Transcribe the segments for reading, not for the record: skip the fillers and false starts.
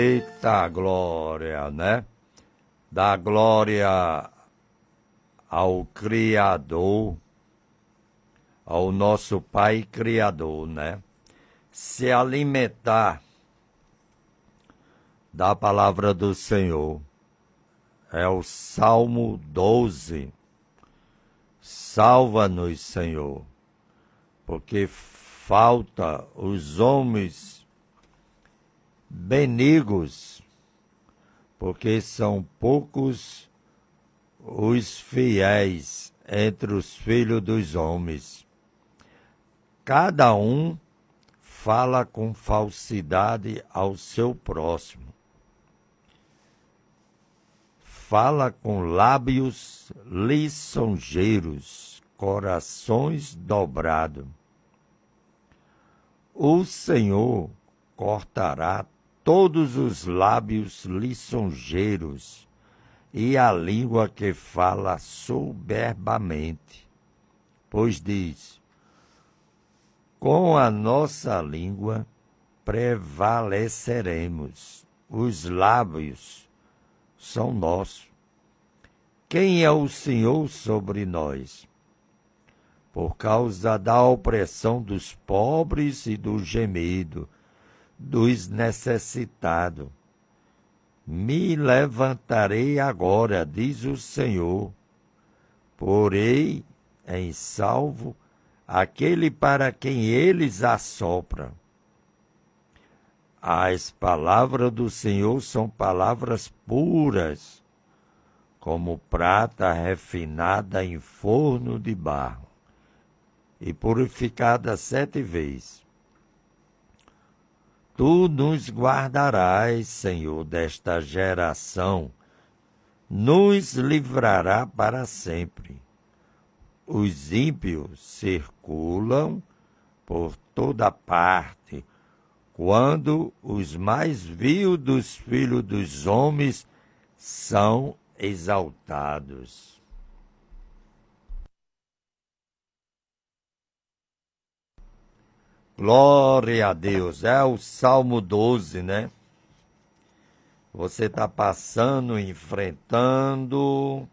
Eita glória, né? Dá glória ao Criador, ao nosso Pai Criador, né? Se alimentar da palavra do Senhor. É o Salmo 12. Salva-nos, Senhor, porque falta os homens benignos, porque são poucos os fiéis entre os filhos dos homens. Cada um fala com falsidade ao seu próximo. Fala com lábios lisonjeiros, corações dobrados. O Senhor cortará todos os lábios lisonjeiros e a língua que fala soberbamente. Pois diz: com a nossa língua prevaleceremos, os lábios são nossos. Quem é o Senhor sobre nós? Por causa da opressão dos pobres e do gemido dos necessitados. Me levantarei agora, diz o Senhor, porei em salvo aquele para quem eles assopram. As palavras do Senhor são palavras puras, como prata refinada em forno de barro, e purificada 7 vezes. Tu nos guardarás, Senhor, desta geração, nos livrará para sempre. Os ímpios circulam por toda parte, quando os mais vil dos filhos dos homens são exaltados. Glória a Deus, é o Salmo 12, né? Você está passando, enfrentando,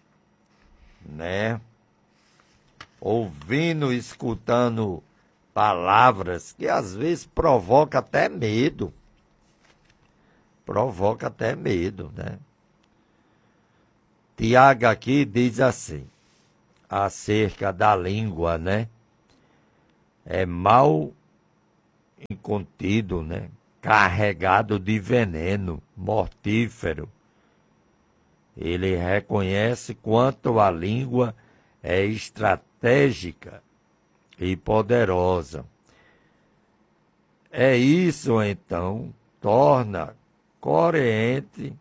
né? Ouvindo, escutando palavras que às vezes provoca até medo. Provoca até medo, né? Tiago aqui diz assim, acerca da língua, né? É mal incontido, né? Carregado de veneno mortífero. Ele reconhece quanto a língua é estratégica e poderosa. É isso, então, torna coerente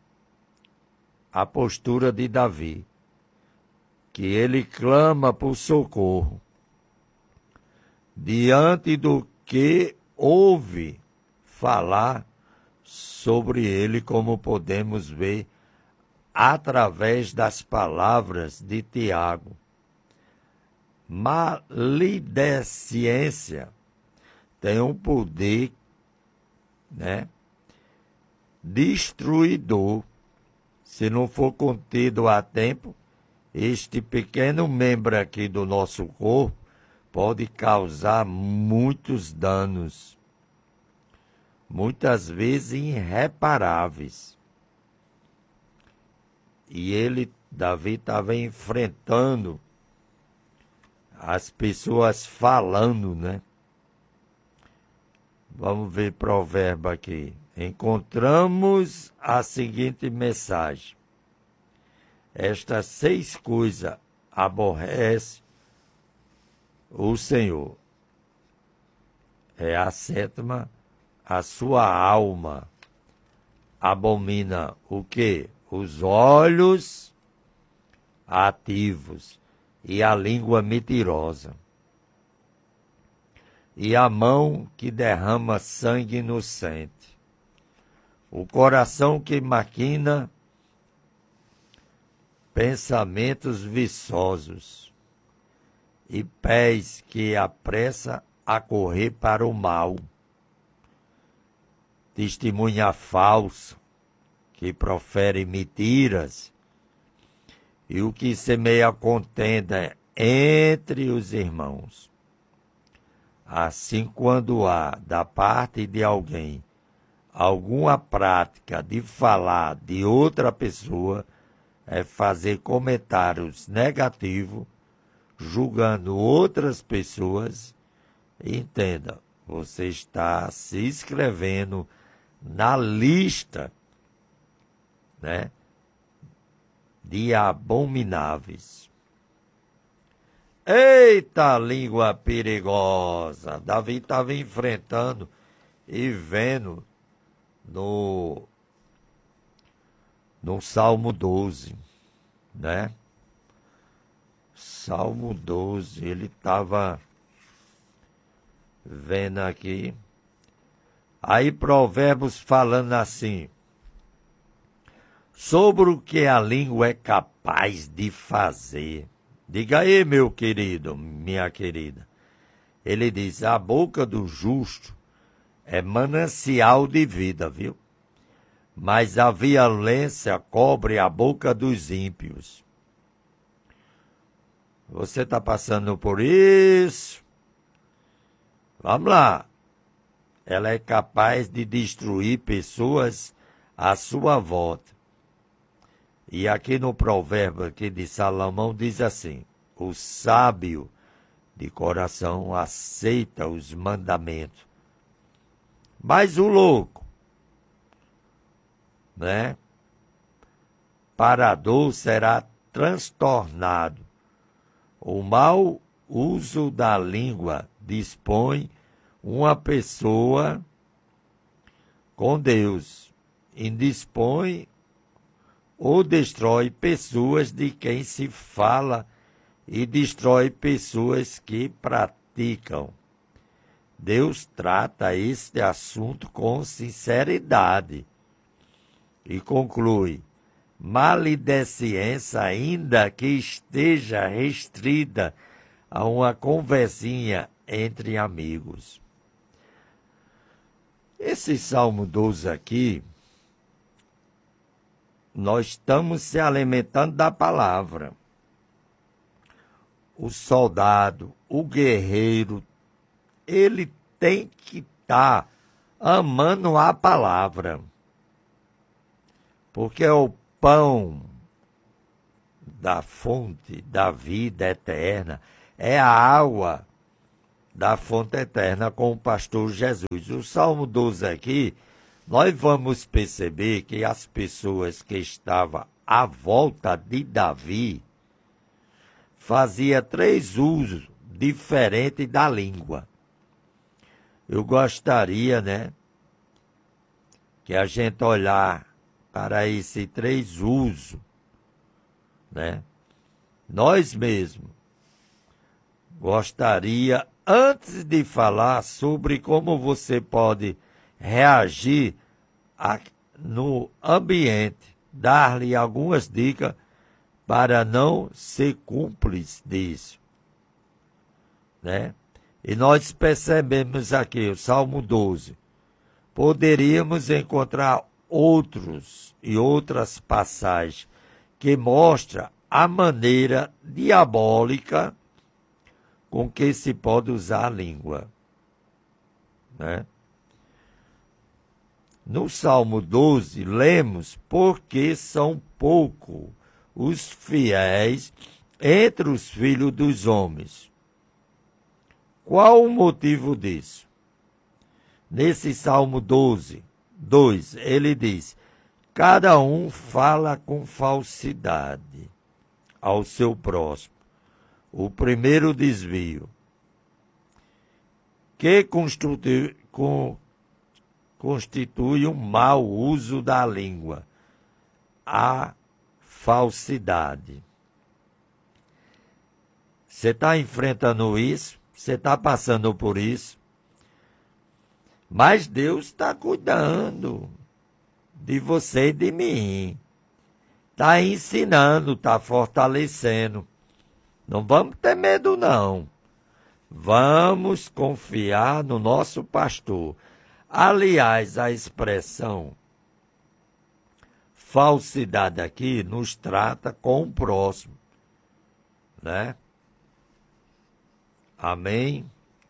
a postura de Davi, que ele clama por socorro, diante do que ouve falar sobre ele, como podemos ver através das palavras de Tiago. Maledicência tem um poder, né, destruidor. Se não for contido a tempo, este pequeno membro aqui do nosso corpo pode causar muitos danos, muitas vezes irreparáveis. E Davi estava enfrentando as pessoas falando, né? Vamos ver provérbio aqui. Encontramos a seguinte mensagem. Estas 6 coisas aborrece o Senhor. É a 7ª, a sua alma abomina o quê? Os olhos ativos e a língua mentirosa. E a mão que derrama sangue inocente. O coração que maquina pensamentos viçosos. E pés que apressa a correr para o mal. testemunha falsa, que profere mentiras, e o que semeia contenda entre os irmãos. Assim, quando há, da parte de alguém, alguma prática de falar de outra pessoa, é fazer comentários negativos, julgando outras pessoas, entenda, você está se inscrevendo na lista, né, de abomináveis. Eita, língua perigosa! Davi estava enfrentando e vendo no Salmo 12, né? Salmo 12, ele estava vendo aqui. Aí Provérbios falando assim, sobre o que a língua é capaz de fazer. Diga aí, meu querido, minha querida. Ele diz, a boca do justo é manancial de vida, viu? Mas a violência cobre a boca dos ímpios. Você está passando por isso? Vamos lá. Ela é capaz de destruir pessoas à sua volta. E aqui no provérbio aqui de Salomão diz assim, o sábio de coração aceita os mandamentos, mas o louco, né, para a dor será transtornado. O mau uso da língua dispõe uma pessoa com Deus, indispõe ou destrói pessoas de quem se fala e destrói pessoas que praticam. Deus trata este assunto com sinceridade e conclui, maledicência, ainda que esteja restrita a uma conversinha entre amigos. Esse Salmo 12 aqui, nós estamos se alimentando da palavra. O soldado, o guerreiro, ele tem que estar amando a palavra. Porque é o pão da fonte da vida eterna, é a água da fonte eterna com o pastor Jesus. O Salmo 12 aqui, nós vamos perceber que as pessoas que estavam à volta de Davi faziam 3 usos diferentes da língua. Eu gostaria, né, que a gente olhar para esse 3 usos, né? Nós mesmos gostaria, antes de falar sobre como você pode reagir no ambiente, dar-lhe algumas dicas para não ser cúmplice disso, né? E nós percebemos aqui, o Salmo 12, poderíamos encontrar outros e outras passagens que mostram a maneira diabólica com que se pode usar a língua, né? No Salmo 12, lemos, porque são poucos os fiéis entre os filhos dos homens. Qual o motivo disso? Nesse Salmo 12, 2, ele diz, cada um fala com falsidade ao seu próximo. O primeiro desvio, que constitui um mau uso da língua, a falsidade. Você está enfrentando isso? Você está passando por isso? Mas Deus está cuidando de você e de mim. Está ensinando, está fortalecendo. Não vamos ter medo, não. Vamos confiar no nosso pastor. Aliás, a expressão falsidade aqui nos trata com o próximo, né? Amém?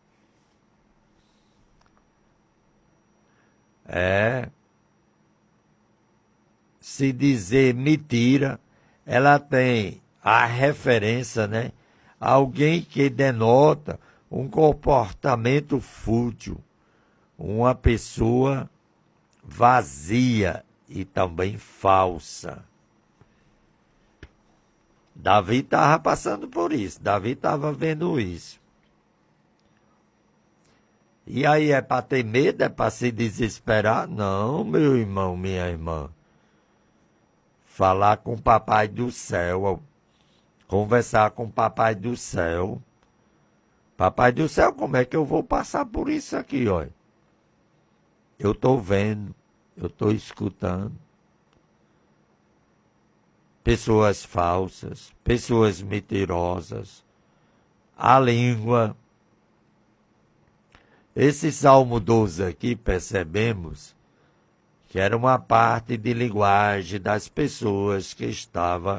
Se dizer mentira, ela tem a referência, né? Alguém que denota um comportamento fútil, uma pessoa vazia e também falsa. Davi estava passando por isso, Davi estava vendo isso. E aí é para ter medo, é para se desesperar? Não, meu irmão, minha irmã. Falar com o Papai do Céu, conversar com o Papai do Céu. Papai do Céu, como é que eu vou passar por isso aqui, ó? Eu estou vendo, eu estou escutando. Pessoas falsas, pessoas mentirosas, a língua. Esse Salmo 12 aqui, percebemos que era uma parte de linguagem das pessoas que estava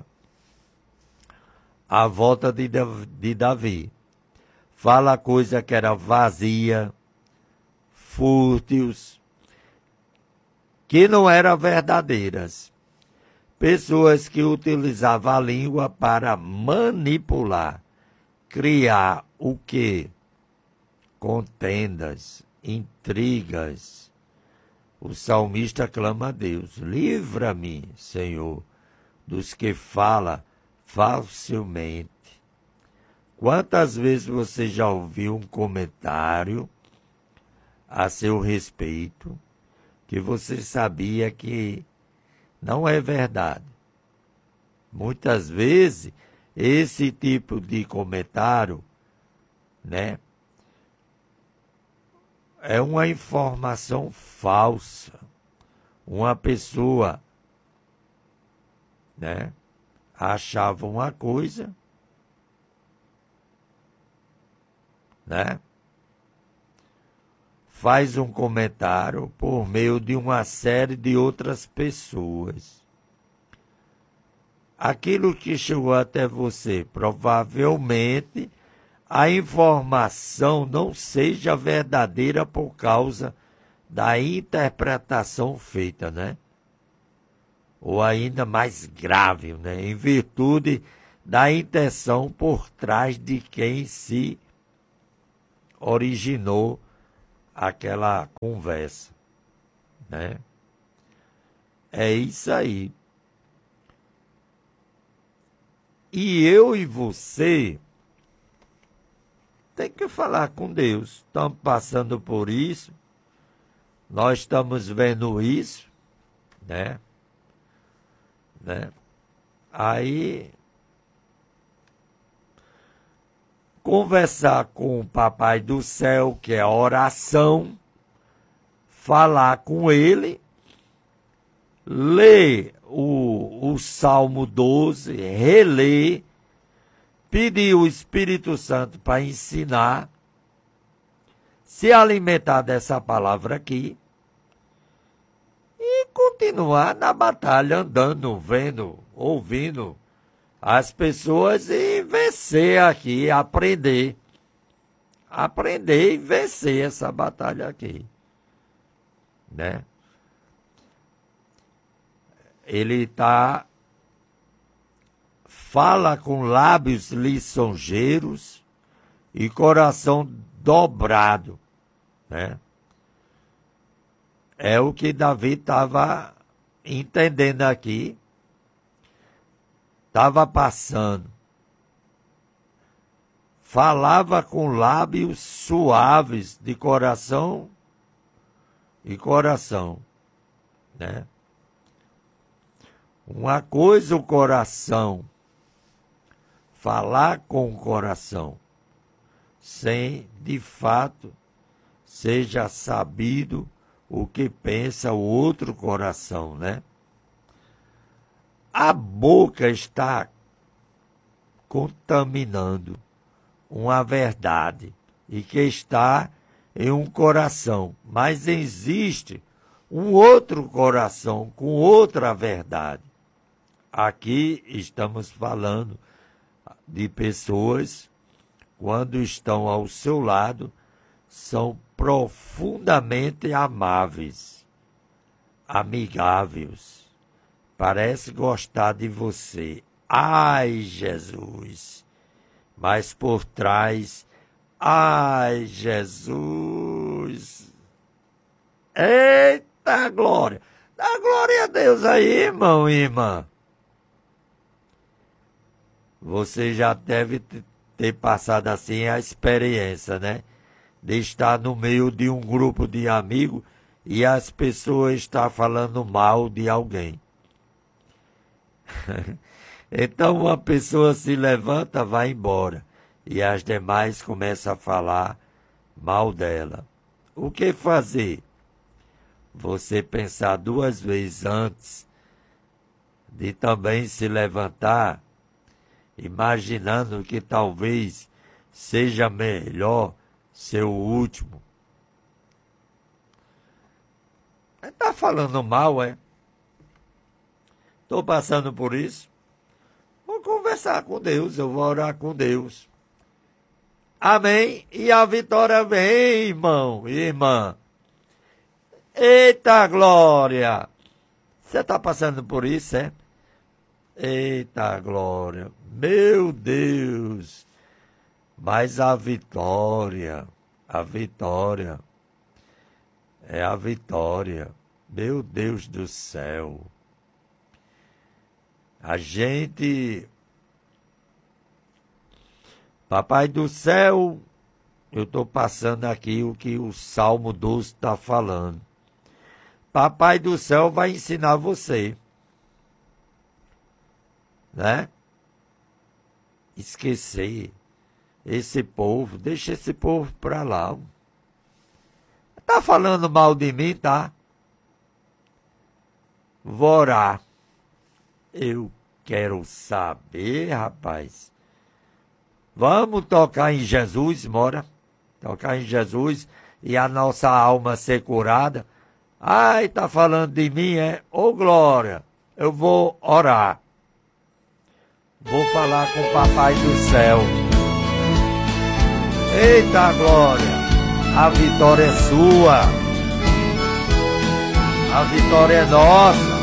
à volta de Davi. Fala coisa que era vazia, fúteis, que não eram verdadeiras. Pessoas que utilizavam a língua para manipular, criar o quê? Contendas, intrigas. O salmista clama a Deus: livra-me, Senhor, dos que falam facilmente. Quantas vezes você já ouviu um comentário a seu respeito que você sabia que não é verdade? Muitas vezes, esse tipo de comentário, né, é uma informação falsa. Uma pessoa, né, achava uma coisa, né, faz um comentário por meio de uma série de outras pessoas. Aquilo que chegou até você, provavelmente a informação não seja verdadeira por causa da interpretação feita, né? Ou ainda mais grave, né? Em virtude da intenção por trás de quem se originou aquela conversa, né? É isso aí. E eu e você tem que falar com Deus. Estamos passando por isso, nós estamos vendo isso, né? Aí, conversar com o Papai do Céu, que é a oração, falar com ele, ler o Salmo 12, reler, pedir o Espírito Santo para ensinar, se alimentar dessa palavra aqui e continuar na batalha, andando, vendo, ouvindo as pessoas e vencer aqui, aprender e vencer essa batalha aqui, né? Ele fala com lábios lisonjeiros e coração dobrado, né? É o que Davi estava entendendo aqui, estava passando. Falava com lábios suaves de coração e coração, né? Uma coisa o coração, falar com o coração, sem de fato seja sabido o que pensa o outro coração, né? A boca está contaminando uma verdade e que está em um coração, mas existe um outro coração com outra verdade. Aqui estamos falando de pessoas, quando estão ao seu lado, são profundamente amáveis, amigáveis, parece gostar de você. Ai, Jesus! Mas por trás, ai, Jesus! Eita glória! Dá glória a Deus aí, irmão e irmã. Você já deve ter passado assim a experiência, né? De estar no meio de um grupo de amigos e as pessoas estão falando mal de alguém. Então uma pessoa se levanta, vai embora, e as demais começam a falar mal dela. O que fazer? Você pensar 2 vezes antes de também se levantar, imaginando que talvez seja melhor ser o último. Está falando mal, é? Estou passando por isso. Vou conversar com Deus, eu vou orar com Deus. Amém? E a vitória vem, irmão e irmã. Eita glória! Você está passando por isso, é? Eita glória! Meu Deus! Mas a vitória é a vitória. Meu Deus do céu! A gente... Papai do céu, eu estou passando aqui o que o Salmo 12 está falando. Papai do céu vai ensinar você, né? Esquecer esse povo, deixa esse povo para lá. Tá falando mal de mim, tá? Vou orar. Eu quero saber, rapaz. Vamos tocar em Jesus, mora? Tocar em Jesus e a nossa alma ser curada. Ai, tá falando de mim, é? Ô glória, eu vou orar. Vou falar com o Papai do céu. Eita glória, a vitória é sua. A vitória é nossa.